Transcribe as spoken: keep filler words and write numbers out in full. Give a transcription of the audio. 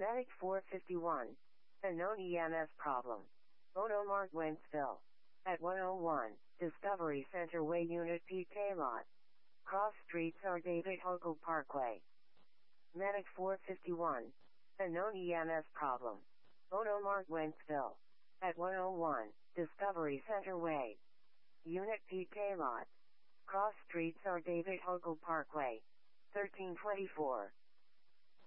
Medic four fifty-one. A known E M S problem. Photo Mart Wentzville. At one oh one, Discovery Center Way Unit P K Lot. Cross streets are David Hochul Parkway. Medic four fifty-one. A known E M S problem. Photo Mart Wentzville. At one oh one, Discovery Center Way. Unit P K Lot. Cross streets are David Hochul Parkway. thirteen twenty-four.